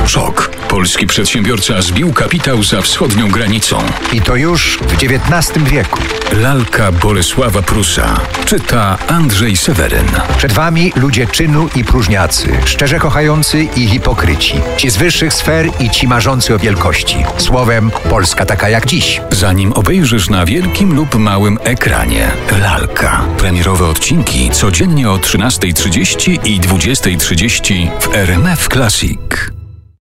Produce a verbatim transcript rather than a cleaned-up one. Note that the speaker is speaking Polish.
Elektroszok. Polski przedsiębiorca zbił kapitał za wschodnią granicą. I to już w dziewiętnastym wieku. Lalka Bolesława Prusa. Czyta Andrzej Seweryn. Przed wami ludzie czynu i próżniacy, szczerze kochający i hipokryci. Ci z wyższych sfer i ci marzący o wielkości. Słowem, Polska taka jak dziś. Zanim obejrzysz na wielkim lub małym ekranie. Lalka. Premierowe odcinki codziennie o trzynastej trzydzieści i dwudziestej trzydzieści w R M F Classic.